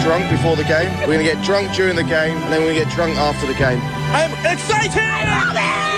drunk before the game. We're going to get drunk during the game, and then we're going to get drunk after the game. I'm excited! I love it!